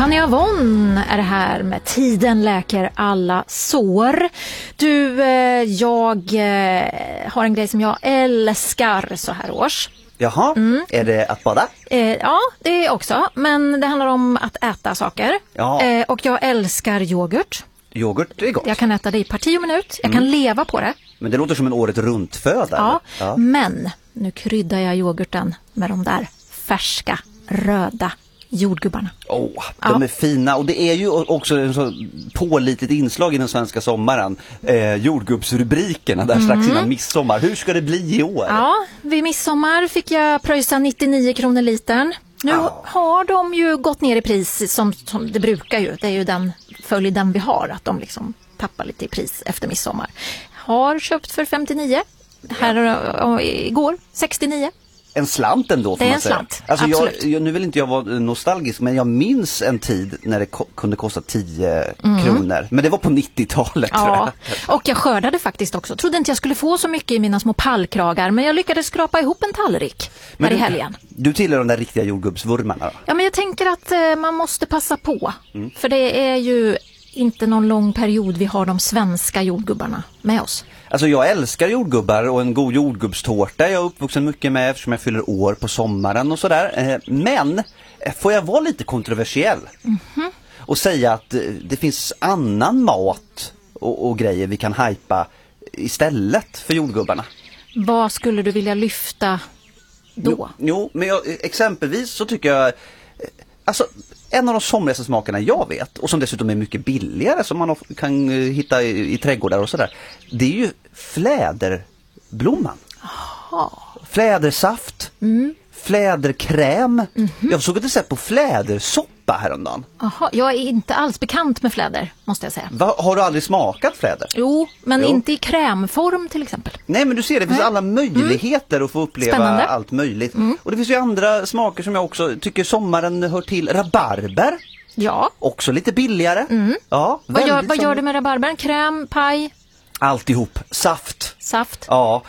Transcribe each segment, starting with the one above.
Fanny Avon är det här med Tiden läker alla sår. Du, jag har en grej som jag älskar så här års. Jaha, är det att bada? Ja, det är också. Men det handlar om att äta saker. Ja. Och jag älskar yoghurt. Yoghurt är gott. Jag kan äta det i parti och minut. Jag kan leva på det. Men det låter som en året runt-föda. Ja, men nu kryddar jag yoghurten med de där färska, röda jordgubbarna. De är fina, och det är ju också en så pålitligt inslag i den svenska sommaren. Jordgubbsrubrikerna där strax innan midsommar. Hur ska det bli i år? Ja, vid midsommar fick jag pröjsa 99 kronor litern. Nu har de ju gått ner i pris som det brukar ju. Det är ju den följden vi har, att de liksom tappar lite i pris efter midsommar. Har köpt för 59. Här igår 69. En slant ändå, får man säga. Det är en slant, alltså nu vill inte jag vara nostalgisk, men jag minns en tid när det kunde kosta 10 kronor. Men det var på 90-talet. Ja, och jag skördade faktiskt också. Trodde inte jag skulle få så mycket i mina små pallkragar, men jag lyckades skrapa ihop en tallrik här i helgen. Du tillhör de där riktiga jordgubbsvurmarna då? Ja, men jag tänker att man måste passa på. För det är ju inte någon lång period vi har de svenska jordgubbarna med oss. Alltså jag älskar jordgubbar och en god jordgubbstårta. Jag är uppvuxen mycket med eftersom jag fyller år på sommaren och sådär. Men får jag vara lite kontroversiell och säga att det finns annan mat och grejer vi kan hypa istället för jordgubbarna. Vad skulle du vilja lyfta då? Jo, men exempelvis så tycker jag... Alltså, en av de somrigaste smakerna jag vet, och som dessutom är mycket billigare, som man kan hitta i trädgårdar och sådär, det är ju fläderblomman. Flädersaft, fläderkräm. Jag såg ett recept på flädersoppa häromdagen. Aha, jag är inte alls bekant med fläder, måste jag säga. Har du aldrig smakat fläder? Jo, men inte i krämform till exempel. Nej, men du ser, det finns alla möjligheter att få uppleva allt möjligt. Och det finns ju andra smaker som jag också tycker sommaren hör till. Rabarber. Ja. Också lite billigare. Ja, vad gör du med rabarbern? Kräm, paj? Alltihop. Saft. Ja,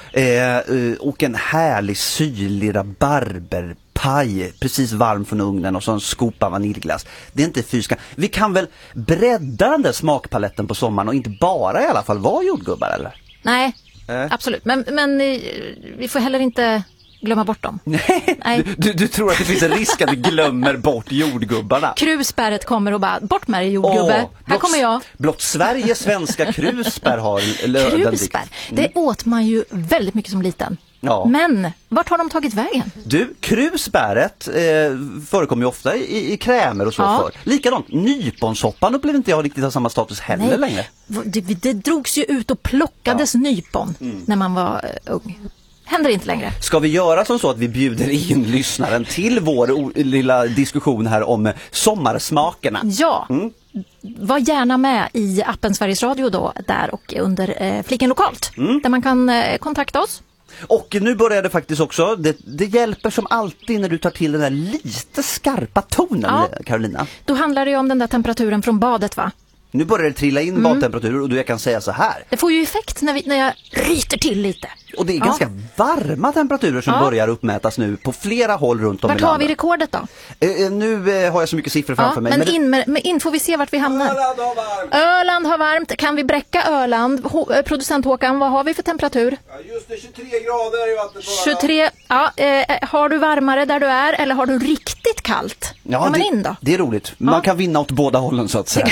och en härlig syrlig rabarberpaj, precis varm från ugnen, och så en skopa vaniljglass. Det är inte fyska. Vi kan väl bredda den där smakpaletten på sommaren och inte bara i alla fall vara jordgubbar, eller? Nej, absolut. Men vi får heller inte glömma bort dem. Nej. Du tror att det finns en risk att vi glömmer bort jordgubbarna? Krusbäret kommer och bara, bort med det, jordgubbe. Här kommer jag. Blott Sveriges svenska krusbär har löden. Krusbär, det åt man ju väldigt mycket som liten. Ja. Men vart har de tagit vägen? Du, krusbäret förekommer ju ofta i krämer och så för. Likadant, nyponsoppan upplever inte jag riktigt har samma status heller längre. Det drogs ju ut och plockades nypon när man var ung. Händer inte längre. Ska vi göra som så att vi bjuder in lyssnaren till vår lilla diskussion här om sommarsmakerna? Ja, var gärna med i appen Sveriges Radio då, där och under fliken lokalt, där man kan kontakta oss. Och nu börjar det faktiskt också, det hjälper som alltid när du tar till den där lite skarpa tonen, Carolina. Då handlar det ju om den där temperaturen från badet, va? Nu börjar det trilla in badtemperaturer och jag kan säga så här. Det får ju effekt när jag ryter till lite. Och det är ganska varma temperaturer som börjar uppmätas nu på flera håll runt om i landet. Vart har vi rekordet då? Nu har jag så mycket siffror framför mig. Men in får vi se vart vi hamnar. Öland har varmt. Öland har varmt. Kan vi bräcka Öland? Producent Håkan, vad har vi för temperatur? Ja, just det, 23 grader i vattnet. 23, har du varmare där du är eller har du riktigt kallt? Ja, in då? Det är roligt. Man kan vinna åt båda hållen så att säga.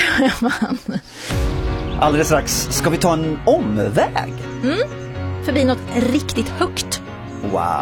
Alldeles strax ska vi ta en omväg. Förbi något riktigt högt. Wow.